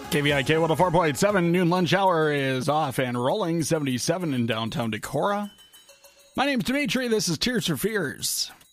KVIK 104.7 noon lunch hour is off and rolling. 77 in downtown Decorah. My name's Dimitri. This is Tears for Fears.